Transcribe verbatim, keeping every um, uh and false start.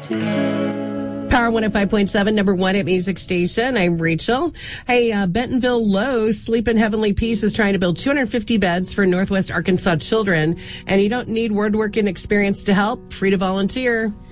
Power one oh five point seven, number one at Music Station. I'm Rachel. Hey, uh, Bentonville Lowe's Sleep in Heavenly Peace is trying to build two hundred fifty beds for Northwest Arkansas children, and you don't need woodworking experience to help. Free to volunteer.